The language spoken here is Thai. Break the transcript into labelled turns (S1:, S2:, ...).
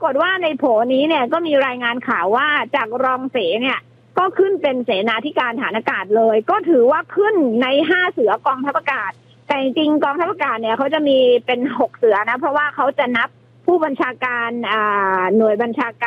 S1: ากฏว่าในโผนี้เนี่ยก็มีรายงานข่าวว่าจากรองเสเนี่ยก็ขึ้นเป็นเสนาธิการฐานอากาศเลยก็ถือว่าขึ้นใน5 เสือกองทัพอากาศแต่จริงกองทัพอากาศเนี่ยเขาจะมีเป็น6 เสือนะเพราะว่าเขาจะนับผู้บัญชาการหน่วยบัญชาการ